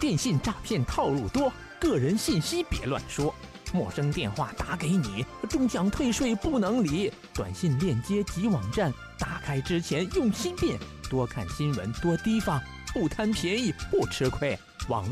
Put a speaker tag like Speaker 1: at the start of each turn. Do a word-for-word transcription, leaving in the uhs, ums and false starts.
Speaker 1: 电信诈骗套路多，个人信息别乱说。陌生电话打给你，终将退税不能理。短信链接及网站，打开之前用心辨。多看新闻，多提防，不贪便宜不吃亏。网络